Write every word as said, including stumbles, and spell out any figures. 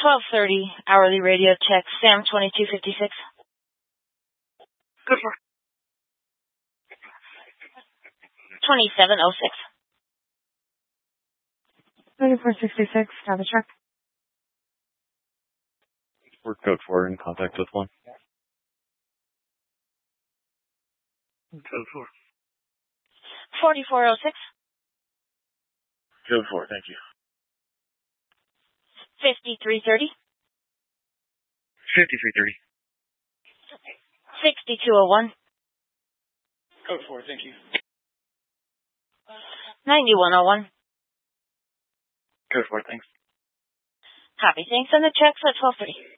twelve thirty, hourly radio check, Sam twenty-two fifty-six. Good for twenty-seven oh six. thirty-four sixty-six, have a check. We're code four in contact with one. Code four. forty-four oh six. Code four, thank you. fifty-three thirty. fifty-three thirty. sixty-two oh one. Code four, thank you. ninety-one oh one. Code four, thanks. Copy. Thanks. And the checks at twelve thirty.